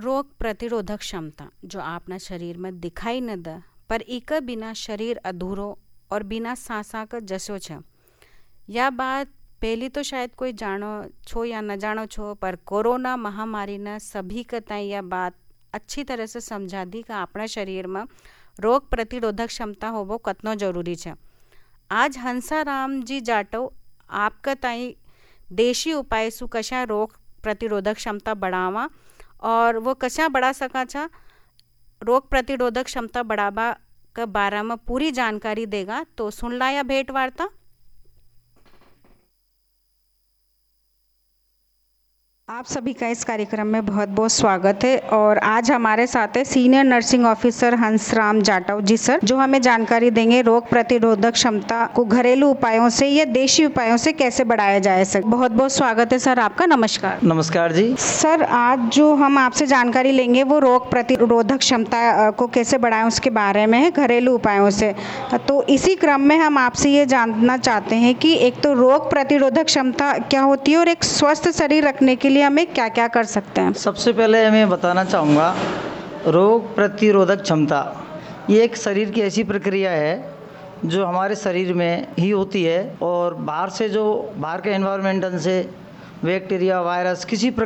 रोग प्रतिरोधक क्षमता जो आपना शरीर में दिखाई न दे पर इका बिना शरीर अधूरो और बिना सांसा का जसो छ। यह बात पहली तो शायद कोई जानो छो या न जानो छो, पर कोरोना महामारी ने सभी के ताई यह बात अच्छी तरह से समझा दी कि अपना शरीर में रोग प्रतिरोधक क्षमता होवो कतनो जरूरी है। आज हंसाराम जी जाटव आपका ताई देशी उपाय सु कशा रोग प्रतिरोधक क्षमता बढ़ावा और वो कशा बढ़ा सका छा, रोग प्रतिरोधक क्षमता बढ़ावा के बारे में पूरी जानकारी देगा। तो सुन ला या भेंट वार्ता। आप सभी का इस कार्यक्रम में बहुत बहुत स्वागत है और आज हमारे साथ है senior nursing officer Hansram Jatav जी सर, जो हमें जानकारी देंगे रोग प्रतिरोधक क्षमता को घरेलू उपायों से या देशी उपायों से कैसे बढ़ाया जाए। सर बहुत बहुत स्वागत है सर आपका। नमस्कार। नमस्कार जी। सर आज जो हम आपसे जानकारी लेंगे वो रोग प्रतिरोधक क्षमता को कैसे बढ़ाएं उसके बारे में है, घरेलू उपायों से। तो इसी क्रम में हम आपसे ये जानना चाहते हैं कि एक तो रोग प्रतिरोधक क्षमता क्या होती है और एक स्वस्थ शरीर रखने के लिए हमें क्या क्या कर सकते हैं। सबसे पहले मैं बताना चाहूँगा, रोग प्रतिरोधक क्षमता ये एक शरीर की ऐसी प्रक्रिया है जो हमारे शरीर में ही होती है और बाहर के एनवायरमेंटल से बैक्टीरिया, वायरस, किसी